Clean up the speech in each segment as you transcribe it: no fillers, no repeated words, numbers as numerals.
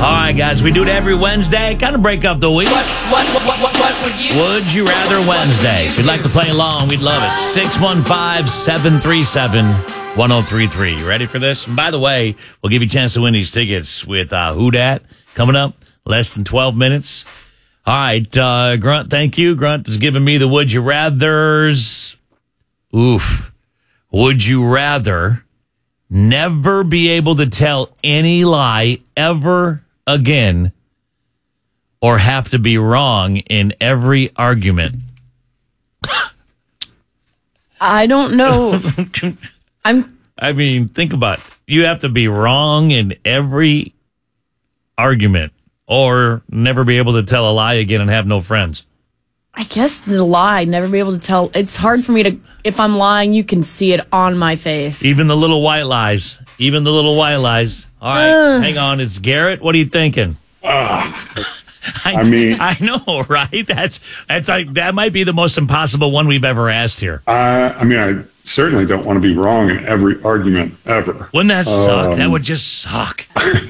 right, guys, we do it every Wednesday. Kind of break up the week. Would you rather Wednesday? If you'd like to play along, we'd love it. 615-737-1033. You ready for this? And by the way, we'll give you a chance to win these tickets with Who Dat coming up. Less than 12 minutes. All right, Grunt, thank you. Grunt is giving me the Would You Rathers. Oof. Would you rather never be able to tell any lie ever again or have to be wrong in every argument? I don't know. I mean, think about it. You have to be wrong in every argument or never be able to tell a lie again and have no friends. I guess the lie, never be able to tell. It's hard for me to, if I'm lying, you can see it on my face. Even the little white lies. Even the little white lies. All right, hang on. It's Garrett. What are you thinking? I know, right? That's like, that might be the most impossible one we've ever asked here. I certainly don't want to be wrong in every argument ever. Wouldn't that suck? That would just suck.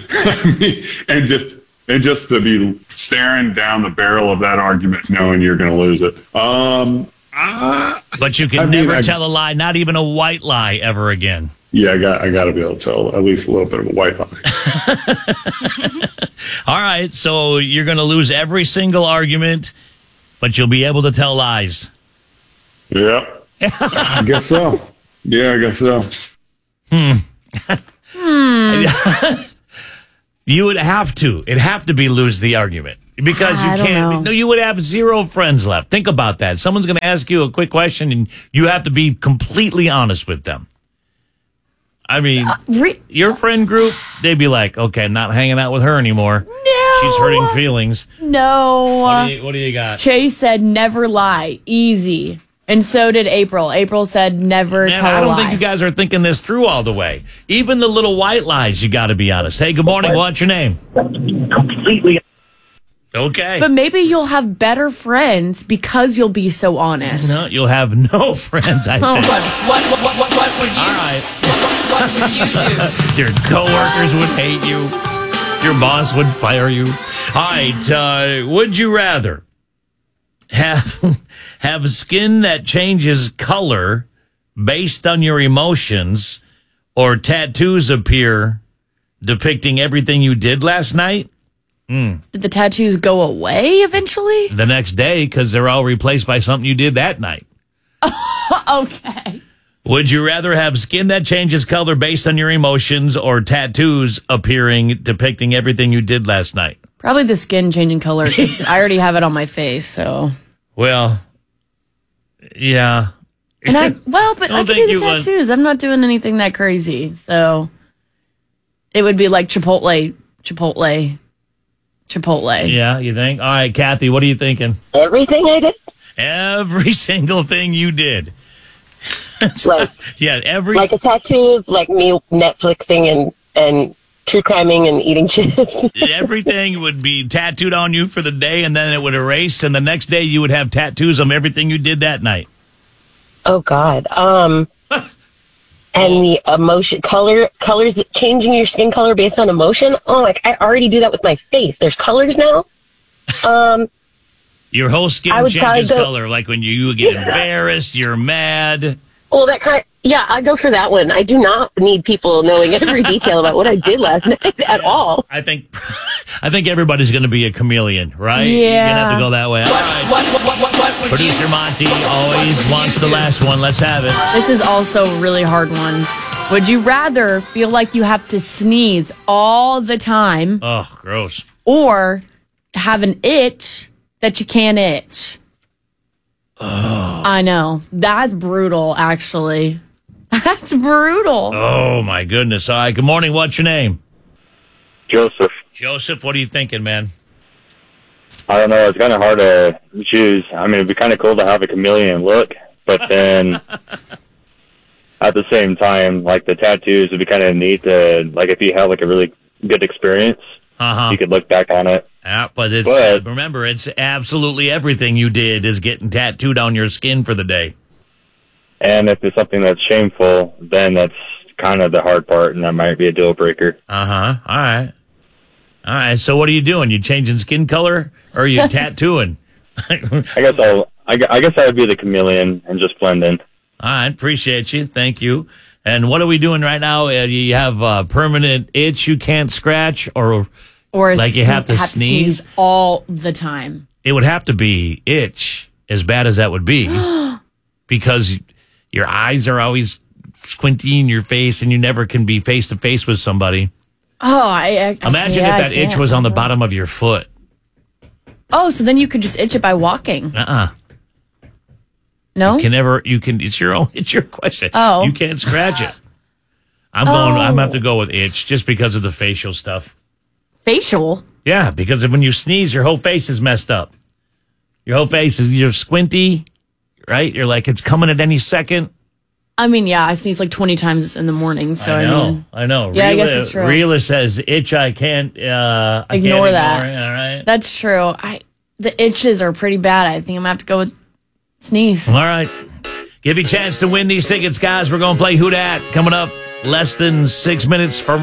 And just to be staring down the barrel of that argument, knowing you're going to lose it. But you can never tell a lie, not even a white lie, ever again. Yeah, I got to be able to tell at least a little bit of a white lie. All right, so you're going to lose every single argument, but you'll be able to tell lies. Yep. I guess so. Yeah, I guess so. You would have to. It'd have to be lose the argument because you can't. No, you would have zero friends left. Think about that. Someone's going to ask you a quick question, and you have to be completely honest with them. I mean, your friend group, they'd be like, "Okay, not hanging out with her anymore. No, she's hurting feelings." No. What do you got? Chase said, "Never lie, easy." And so did April. April said, never tell a lie. I don't think you guys are thinking this through all the way. Even the little white lies, you got to be honest. Hey, good morning. What's your name? Completely. Okay. But maybe you'll have better friends because you'll be so honest. No, you'll have no friends, I think. What would you do? Your coworkers would hate you. Your boss would fire you. All right. Would you rather have skin that changes color based on your emotions or tattoos appear depicting everything you did last night? Did the tattoos go away eventually? The next day, because they're all replaced by something you did that night. Okay. Would you rather have skin that changes color based on your emotions or tattoos appearing depicting everything you did last night? Probably the skin changing color, because I already have it on my face, so. Well, yeah. And I can do the tattoos. I'm not doing anything that crazy, so it would be like Chipotle. Yeah, you think? All right, Kathy, what are you thinking? Everything I did? Every single thing you did. Like, like a tattoo of like me Netflixing and true criming and eating chips. Everything would be tattooed on you for the day, and then it would erase, and the next day you would have tattoos on everything you did that night. Oh God. And the emotion, colors, changing your skin color based on emotion. Oh, like I already do that with my face. There's colors now. Your whole skin changes color, like when you get embarrassed, you're mad. Well, I'd go for that one. I do not need people knowing every detail about what I did last night at all. I think everybody's going to be a chameleon, right? Yeah. You're going to have to go that way. All right. Producer Monty always wants the last one. Let's have it. This is also a really hard one. Would you rather feel like you have to sneeze all the time? Oh, gross. Or have an itch that you can't itch? Oh. I know. That's brutal, actually. That's brutal. Oh, my goodness. All right. Good morning. What's your name? Joseph. Joseph, what are you thinking, man? I don't know. It's kind of hard to choose. I mean, it'd be kind of cool to have a chameleon look, but then at the same time, like the tattoos would be kind of neat to, like, if you have like a really good experience, you could look back on it. Yeah, but remember, it's absolutely everything you did is getting tattooed on your skin for the day. And if it's something that's shameful, then that's kind of the hard part, and that might be a deal breaker. All right. All right. So what are you doing? You changing skin color or are you tattooing? I guess I would be the chameleon and just blend in. All right. Appreciate you. Thank you. And what are we doing right now? You have permanent itch you can't scratch or like you have to sneeze all the time. It would have to be itch, as bad as that would be, because your eyes are always squinty in your face and you never can be face to face with somebody. Oh, I imagine if that itch was on the bottom of your foot. Oh, so then you could just itch it by walking. No? It's your question. Oh. You can't scratch it. I'm going to have to go with itch just because of the facial stuff. Facial? Yeah, because when you sneeze, your whole face is messed up. Your whole face you're squinty, right? You're like, it's coming at any second. I mean, yeah, I sneeze like 20 times in the morning. So I know. Yeah, I guess it's true. Reela says itch. I can't ignore that. All right. That's true. The itches are pretty bad. I think I'm going to have to go with sneeze. All right. Give you a chance to win these tickets, guys. We're going to play Who Dat coming up less than 6 minutes from